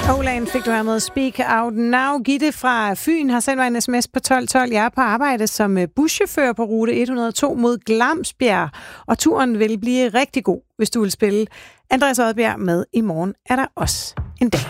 Olan fik du her med Speak Out Now. Gitte fra Fyn har sendt mig en sms på 1212. Jeg er på arbejde som buschauffør på rute 102 mod Glamsbjerg, og turen vil blive rigtig god, hvis du vil spille Andreas Odbjerg med. I morgen er der også en dag.